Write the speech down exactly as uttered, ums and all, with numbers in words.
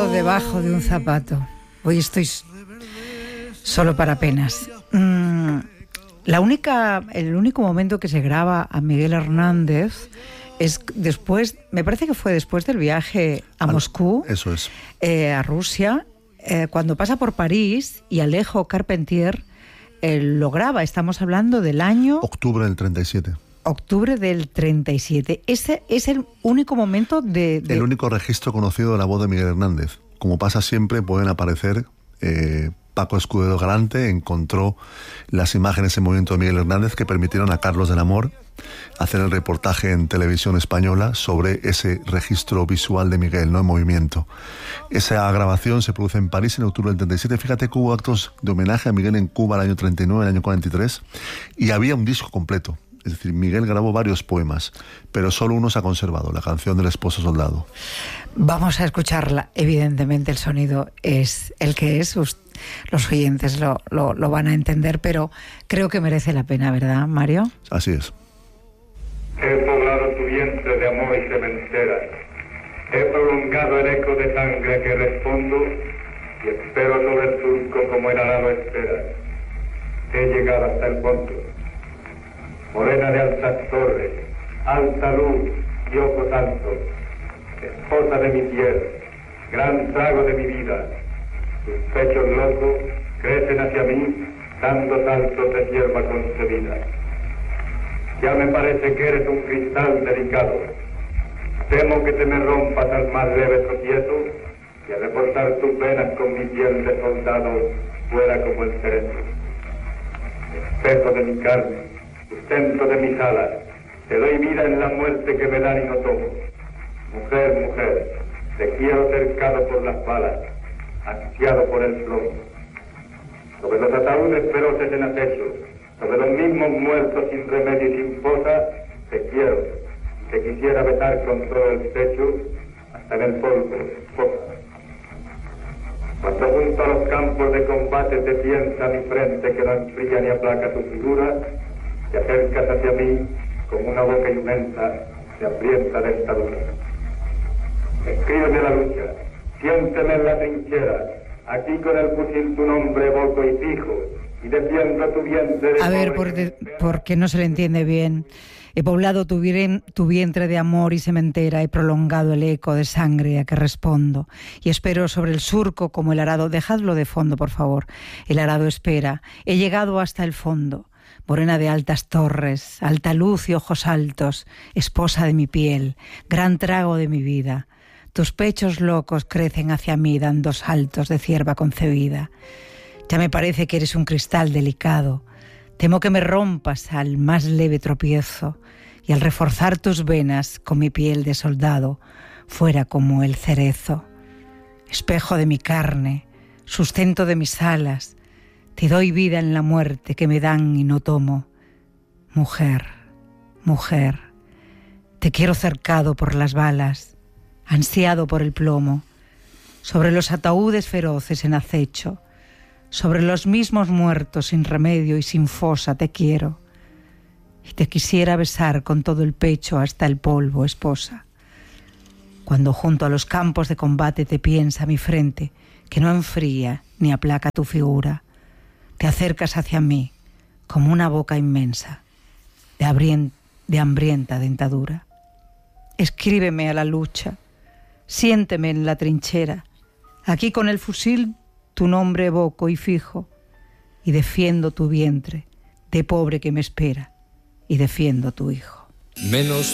Todo debajo de un zapato. Hoy estoy solo para penas. Mm, la única, el único momento que se graba a Miguel Hernández es después, me parece que fue después del viaje a Al, Moscú, eso es, eh, a Rusia, eh, cuando pasa por París y Alejo Carpentier eh, lo graba. Estamos hablando del año... Octubre del treinta y siete. Octubre del treinta y siete. Ese es el único momento de, de... El único registro conocido de la voz de Miguel Hernández. Como pasa siempre, pueden aparecer... Eh, Paco Escudero Galante encontró las imágenes en movimiento de Miguel Hernández que permitieron a Carlos del Amor hacer el reportaje en televisión española sobre ese registro visual de Miguel, ¿no?, en movimiento. Esa grabación se produce en París en octubre del treinta y siete. Fíjate que hubo actos de homenaje a Miguel en Cuba el año treinta y nueve, el año cuarenta y tres, y había un disco completo. Es decir, Miguel grabó varios poemas, pero solo uno se ha conservado, la canción del esposo soldado. Vamos a escucharla. Evidentemente el sonido es el que es. Los oyentes lo, lo, lo van a entender, pero creo que merece la pena, ¿verdad, Mario? Así es. He poblado tu vientre de amor y sementera. He prolongado el eco de sangre que respondo y espero sobre el surco como el arado espera. He llegado hasta el fondo. Morena de altas torres, alta luz y ojos altos, esposa de mi piel, gran trago de mi vida. Tus pechos locos crecen hacia mí, dando saltos de hierba concebida. Ya me parece que eres un cristal delicado. Temo que te me rompas al más leve tropiezo y al reforzar tus venas con mi piel de soldado fuera como el cerezo. Espejo de mi carne, sustento de mis alas, te doy vida en la muerte que me dan y no tomo. Mujer, mujer, te quiero cercado por las balas, ansiado por el plomo. Sobre los ataúdes feroces en acecho, sobre los mismos muertos sin remedio y sin fosa, te quiero, te quisiera besar con todo el pecho, hasta en el polvo, esposa. Cuando junto a los campos de combate te piensa mi frente que no enfría ni aplaca tu figura, te acercas hacia mí con una boca inmensa de hambrienta dentadura. Escríbeme la lucha, siénteme en la trinchera, aquí con el fusil tu nombre evoco y fijo, y defiendo tu vientre de... A ver, por de, porque no se le entiende bien. He poblado tu, bien, tu vientre de amor y sementera, he prolongado el eco de sangre a que respondo, y espero sobre el surco como el arado. Dejadlo de fondo, por favor. El arado espera. He llegado hasta el fondo. Morena de altas torres, alta luz y ojos altos, esposa de mi piel, gran trago de mi vida. Tus pechos locos crecen hacia mí dando saltos de cierva concebida. Ya me parece que eres un cristal delicado. Temo que me rompas al más leve tropiezo y al reforzar tus venas con mi piel de soldado fuera como el cerezo. Espejo de mi carne, sustento de mis alas, te doy vida en la muerte que me dan y no tomo. Mujer, mujer, te quiero cercado por las balas, ansiado por el plomo, sobre los ataúdes feroces en acecho, sobre los mismos muertos sin remedio y sin fosa te quiero, y te quisiera besar con todo el pecho hasta el polvo, esposa. Cuando junto a los campos de combate te piensa mi frente, que no enfría ni aplaca tu figura, te acercas hacia mí como una boca inmensa de, abrien- de hambrienta dentadura. Escríbeme a la lucha, siénteme en la trinchera, aquí con el fusil tu nombre evoco y fijo, y defiendo tu vientre de pobre que me espera, y defiendo tu hijo. Menos